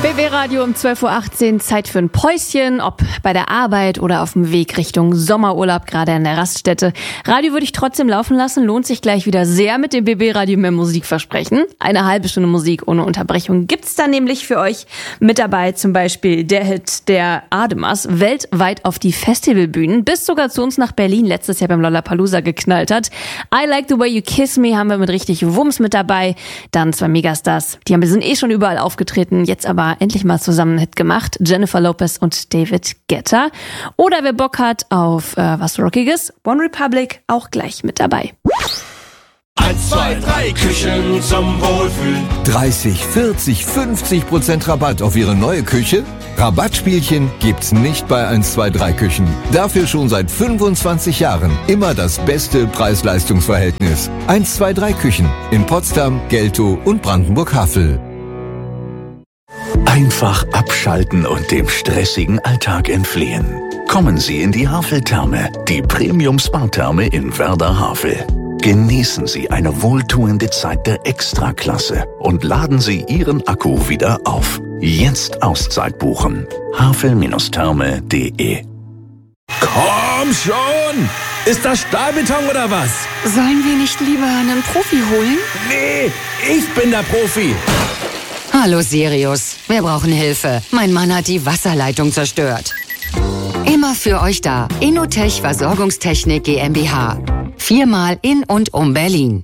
BB Radio um 12.18 Uhr, Zeit für ein Päuschen, ob bei der Arbeit oder auf dem Weg Richtung Sommerurlaub, gerade an der Raststätte. Radio würde ich trotzdem laufen lassen, lohnt sich gleich wieder sehr mit dem BB Radio mehr Musik versprechen. Eine halbe Stunde Musik ohne Unterbrechung gibt's da nämlich für euch mit dabei, zum Beispiel der Hit der Ademers, weltweit auf die Festivalbühnen, bis sogar zu uns nach Berlin letztes Jahr beim Lollapalooza geknallt hat. I Like the Way You Kiss Me haben wir mit richtig Wumms mit dabei. Dann zwei Megastars, die sind schon überall aufgetreten, jetzt aber endlich mal zusammen einen Hit gemacht. Jennifer Lopez und David Guetta. Oder wer Bock hat auf was Rockiges, One Republic auch gleich mit dabei. 1, 2, 3 Küchen zum Wohlfühlen. 30, 40, 50% Rabatt auf Ihre neue Küche? Rabattspielchen gibt's nicht bei 1, 2, 3 Küchen. Dafür schon seit 25 Jahren immer das beste Preis-Leistungs-Verhältnis. 1, 2, 3 Küchen in Potsdam, Geltow und Brandenburg-Havel. Einfach abschalten und dem stressigen Alltag entfliehen. Kommen Sie in die Havel-Therme, die Premium-Spa-Therme in Werder-Havel. Genießen Sie eine wohltuende Zeit der Extraklasse und laden Sie Ihren Akku wieder auf. Jetzt Auszeit buchen. havel-therme.de. Komm schon! Ist das Stahlbeton oder was? Sollen wir nicht lieber einen Profi holen? Nee, ich bin der Profi. Hallo Sirius, wir brauchen Hilfe. Mein Mann hat die Wasserleitung zerstört. Immer für euch da. Innotech Versorgungstechnik GmbH. 4-mal in und um Berlin.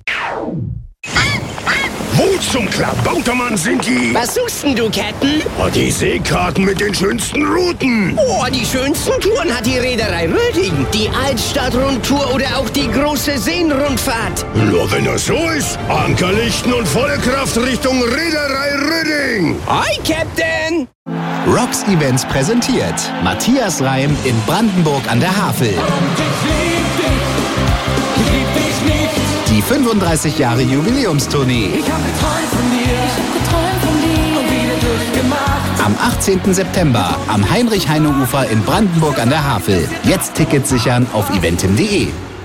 Wo zum Klabautermann sind die? Was suchst denn du, Captain? Oh, die Seekarten mit den schönsten Routen. Oh, die schönsten Touren hat die Reederei Röding. Die Altstadt-Rundtour oder auch die große Seenrundfahrt. Nur wenn das so ist, Ankerlichten und volle Kraft Richtung Reederei Röding. Hi, Captain! Rocks Events präsentiert Matthias Reim in Brandenburg an der Havel. Die 35 Jahre Jubiläumstournee. Ich hab geträumt von dir und wieder durchgemacht. Am 18. September am Heinrich-Heine-Ufer in Brandenburg an der Havel. Jetzt Tickets sichern auf eventim.de.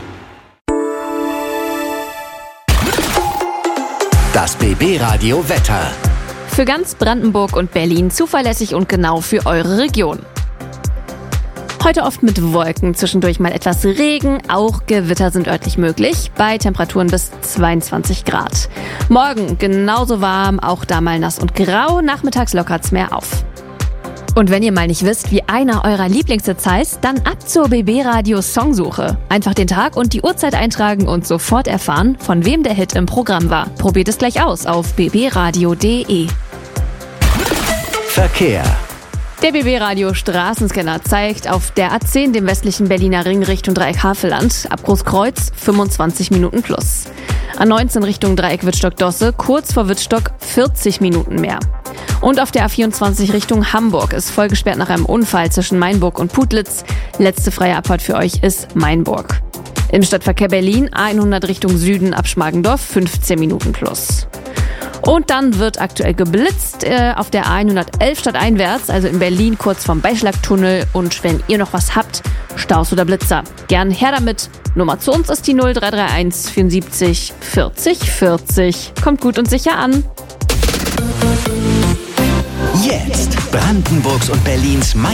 Das BB Radio Wetter. Für ganz Brandenburg und Berlin zuverlässig und genau für eure Region. Heute oft mit Wolken, zwischendurch mal etwas Regen, auch Gewitter sind örtlich möglich, bei Temperaturen bis 22 Grad. Morgen genauso warm, auch da mal nass und grau, nachmittags lockert's mehr auf. Und wenn ihr mal nicht wisst, wie einer eurer Lieblingshits heißt, dann ab zur BB Radio Songsuche. Einfach den Tag und die Uhrzeit eintragen und sofort erfahren, von wem der Hit im Programm war. Probiert es gleich aus auf bbradio.de. Verkehr. Der BB Radio Straßenscanner zeigt auf der A10 dem westlichen Berliner Ring Richtung Dreieck Havelland ab Großkreuz 25 Minuten plus. A19 Richtung Dreieck Wittstock-Dosse kurz vor Wittstock 40 Minuten mehr. Und auf der A24 Richtung Hamburg ist voll gesperrt nach einem Unfall zwischen Mainburg und Putlitz. Letzte freie Abfahrt für euch ist Mainburg. Im Stadtverkehr Berlin A100 Richtung Süden ab Schmargendorf 15 Minuten plus. Und dann wird aktuell geblitzt auf der A111 stadteinwärts, also in Berlin kurz vorm Beischlagtunnel. Und wenn ihr noch was habt, Staus oder Blitzer, gern her damit. Nummer zu uns ist die 0331 74 40 40. Kommt gut und sicher an. Jetzt Brandenburgs und Berlins